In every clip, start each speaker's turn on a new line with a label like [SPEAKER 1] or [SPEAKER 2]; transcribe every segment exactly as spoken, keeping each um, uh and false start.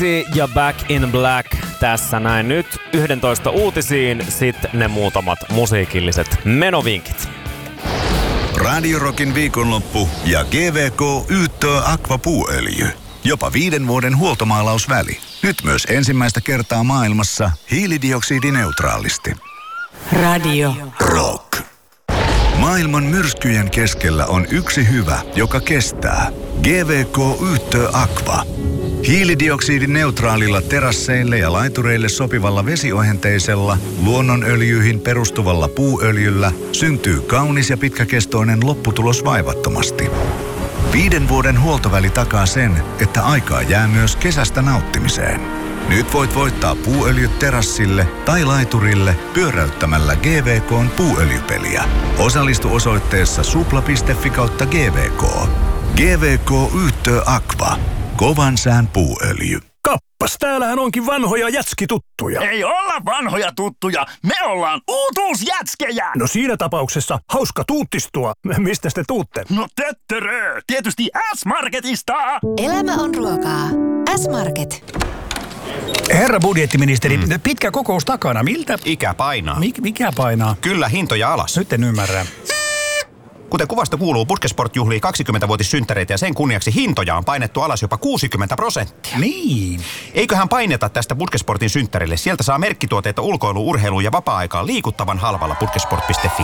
[SPEAKER 1] Ja Back in Black tässä näin nyt yksitoista uutisiin, sitten ne muutamat musiikilliset menovinkit.
[SPEAKER 2] Radio Rockin viikonloppu ja G V K Yyttö Aqua puuöljy. Jopa viiden vuoden huoltomaalausväli. Nyt myös ensimmäistä kertaa maailmassa hiilidioksidineutraalisti.
[SPEAKER 3] Radio
[SPEAKER 2] Rock. Maailman myrskyjen keskellä on yksi hyvä, joka kestää. G V K Yyttö Aqua. Hiilidioksidineutraalilla terasseille ja laitureille sopivalla vesiohenteisella, luonnonöljyihin perustuvalla puuöljyllä syntyy kaunis ja pitkäkestoinen lopputulos vaivattomasti. Viiden vuoden huoltoväli takaa sen, että aikaa jää myös kesästä nauttimiseen. Nyt voit voittaa puuöljyt terassille tai laiturille pyöräyttämällä G V K:n puuöljypeliä. Osallistu osoitteessa supla piste fi kautta G V K. G V K Yyttö Aqua. Kovan sään puuöljy.
[SPEAKER 4] Kappas, täällähän onkin vanhoja jätskituttuja.
[SPEAKER 5] Ei olla vanhoja tuttuja, me ollaan uutuusjätskejä.
[SPEAKER 4] No siinä tapauksessa hauska tuuttistua. Mistä te tuutte?
[SPEAKER 5] No töttörö, tietysti S-Marketista.
[SPEAKER 3] Elämä on ruokaa. S-Market.
[SPEAKER 6] Herra budjettiministeri, mm. pitkä kokous takana. Miltä?
[SPEAKER 7] Ikä painaa.
[SPEAKER 6] Mik, mikä painaa?
[SPEAKER 7] Kyllä, hintoja alas.
[SPEAKER 6] Nyt en ymmärrä.
[SPEAKER 7] Kuten kuvasta kuuluu, Puskesport juhlii kaksikymmentävuotissynttäreitä ja sen kunniaksi hintoja on painettu alas jopa kuusikymmentä prosenttia.
[SPEAKER 6] Niin.
[SPEAKER 7] Eiköhän paineta tästä Puskesportin synttärille. Sieltä saa merkkituotteita ulkoilu, urheiluun ja vapaa-aikaan liikuttavan halvalla puskesport piste fi.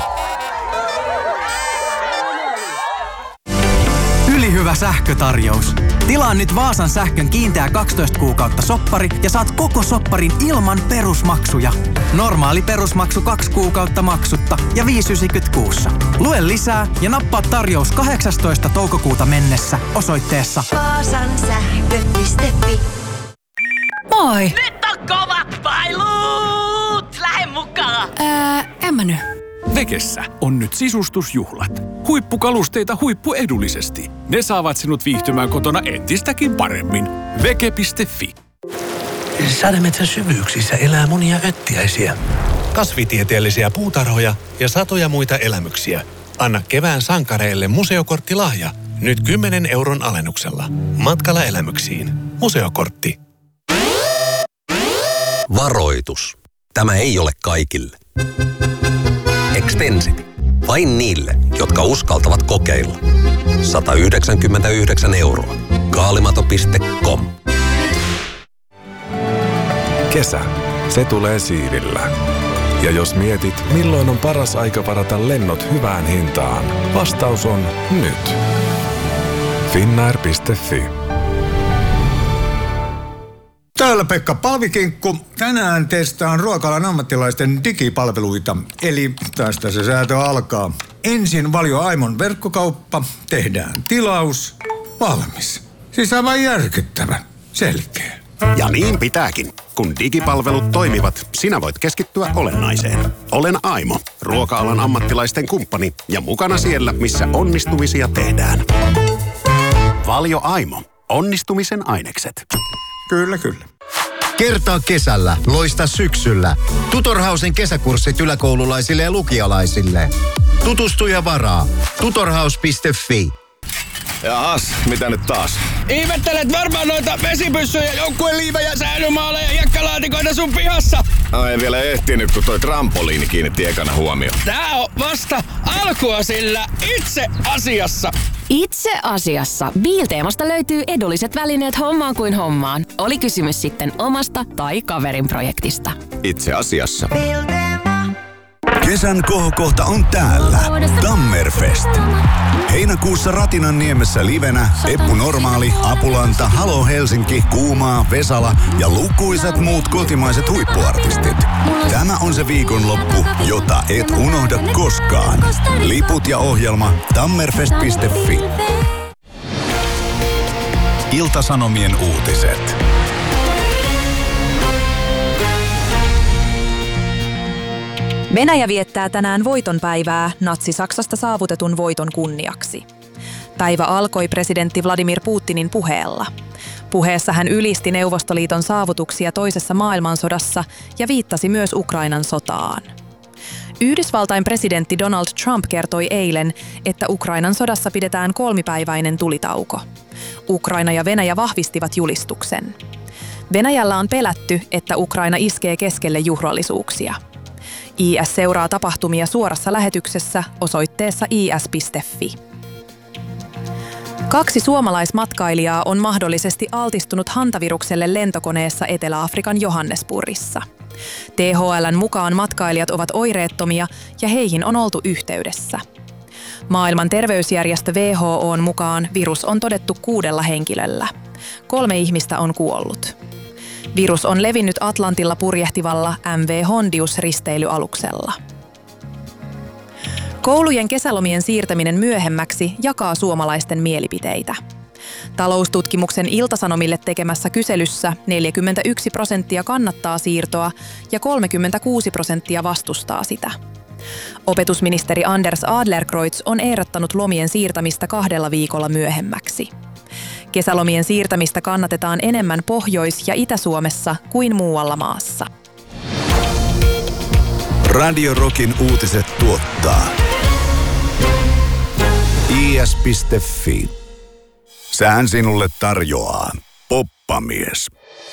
[SPEAKER 8] Ylihyvä sähkötarjous. Tilaa nyt Vaasan sähkön kiinteä kaksitoista kuukautta soppari ja saat koko sopparin ilman perusmaksuja. Normaali perusmaksu kaksi kuukautta maksutta ja viisi yhdeksänkymmentä kuussa. Lue lisää ja nappaa tarjous kahdeksastoista toukokuuta mennessä osoitteessa
[SPEAKER 3] Vaasan sähkö piste fi.
[SPEAKER 8] Moi!
[SPEAKER 9] Nyt on kovat pailut! Lähde mukaan!
[SPEAKER 8] Ää, en mä nyt.
[SPEAKER 10] Vekessä on nyt sisustusjuhlat. Huippukalusteita huippuedullisesti. Ne saavat sinut viihtymään kotona entistäkin paremmin. Veke piste fi.
[SPEAKER 11] Sademetsän syvyyksissä elää monia öttiäisiä, kasvitieteellisiä puutarhoja ja satoja muita elämyksiä. Anna kevään sankareille museokorttilahja. Nyt kymmenen euron alennuksella. Matkalla elämyksiin. Museokortti.
[SPEAKER 12] Varoitus. Tämä ei ole kaikille. Extensity. Vain niille, jotka uskaltavat kokeilla. sata yhdeksänkymmentäyhdeksän euroa. Kaalimato piste com.
[SPEAKER 13] Kesä. Se tulee siivillä. Ja jos mietit, milloin on paras aika varata lennot hyvään hintaan, vastaus on nyt. Finnair piste fi.
[SPEAKER 14] Täällä Pekka Paavikinkku. Tänään testaan ruokalan ammattilaisten digipalveluita. Eli tästä se säätö alkaa. Ensin Valio Aimon verkkokauppa. Tehdään tilaus. Valmis. Siis aivan järkyttävä. Selkeä.
[SPEAKER 15] Ja niin pitääkin. Kun digipalvelut toimivat, sinä voit keskittyä olennaiseen. Olen Aimo, ruoka-alan ammattilaisten kumppani ja mukana siellä, missä onnistumisia tehdään. Valio Aimo. Onnistumisen ainekset.
[SPEAKER 14] Kyllä, kyllä.
[SPEAKER 16] Kertaa kesällä, loista syksyllä. Tutorhausen kesäkurssit yläkoululaisille ja lukialaisille. Tutustu ja varaa. tutorhaus piste fi.
[SPEAKER 17] Jaas, mitä nyt taas?
[SPEAKER 18] Ihmettelet varmaan noita vesipyssyjä, joukkueliivejä, säilymaaleja ja jakkalaatikoita sun pihassa.
[SPEAKER 17] No en vielä ehtinyt, kun toi trampoliini kiinnitti ekana huomioon.
[SPEAKER 18] Tää on vasta alkua sillä itse asiassa.
[SPEAKER 19] Itse asiassa Biilteemasta löytyy edulliset välineet hommaan kuin hommaan. Oli kysymys sitten omasta tai kaverin projektista.
[SPEAKER 17] Itse asiassa.
[SPEAKER 2] Kesän kohokohta on täällä. Tammerfest. Heinäkuussa Ratinanniemessä livenä Eppu Normaali, Apulanta, Halo Helsinki, Kuumaa, Vesala ja lukuisat muut kotimaiset huippuartistit. Tämä on se viikonloppu, jota et unohda koskaan. Liput ja ohjelma tammerfest piste fi. Ilta-Sanomien uutiset.
[SPEAKER 20] Venäjä viettää tänään voitonpäivää Natsi-Saksasta saavutetun voiton kunniaksi. Päivä alkoi presidentti Vladimir Putinin puheella. Puheessa hän ylisti Neuvostoliiton saavutuksia toisessa maailmansodassa ja viittasi myös Ukrainan sotaan. Yhdysvaltain presidentti Donald Trump kertoi eilen, että Ukrainan sodassa pidetään kolmipäiväinen tulitauko. Ukraina ja Venäjä vahvistivat julistuksen. Venäjällä on pelätty, että Ukraina iskee keskelle juhlallisuuksia. I S seuraa tapahtumia suorassa lähetyksessä osoitteessa i s piste f i. Kaksi suomalaismatkailijaa on mahdollisesti altistunut hantavirukselle lentokoneessa Etelä-Afrikan Johannesburgissa. T H L:n mukaan matkailijat ovat oireettomia ja heihin on oltu yhteydessä. Maailman terveysjärjestö W H O:n mukaan virus on todettu kuudella henkilöllä. Kolme ihmistä on kuollut. Virus on levinnyt Atlantilla purjehtivalla M V Hondius-risteilyaluksella. Koulujen kesälomien siirtäminen myöhemmäksi jakaa suomalaisten mielipiteitä. Taloustutkimuksen Ilta-Sanomille tekemässä kyselyssä neljäkymmentäyksi prosenttia kannattaa siirtoa ja kolmekymmentäkuusi prosenttia vastustaa sitä. Opetusministeri Anders Adlercreutz on ehdottanut lomien siirtämistä kahdella viikolla myöhemmäksi. Kesälomien siirtämistä kannatetaan enemmän Pohjois- ja Itä-Suomessa kuin muualla maassa.
[SPEAKER 2] Radio Rockin uutiset tuottaa i s piste f i. Sään sinulle tarjoaa Poppamies.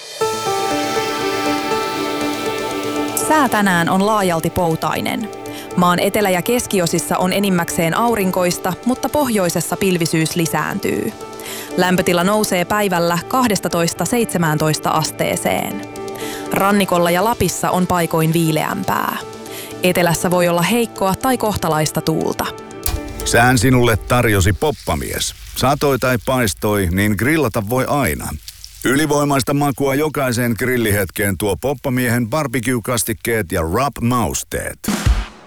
[SPEAKER 20] Sää tänään on laajalti poutainen. Maan etelä- ja keskiosissa on enimmäkseen aurinkoista, mutta pohjoisessa pilvisyys lisääntyy. Lämpötila nousee päivällä kaksitoista seitsemäntoista asteeseen. Rannikolla ja Lapissa on paikoin viileämpää. Etelässä voi olla heikkoa tai kohtalaista tuulta.
[SPEAKER 2] Sään sinulle tarjosi Poppamies. Satoi tai paistoi, niin grillata voi aina. Ylivoimaista makua jokaiseen grillihetkeen tuo Poppamiehen barbecue-kastikkeet ja rub-mausteet.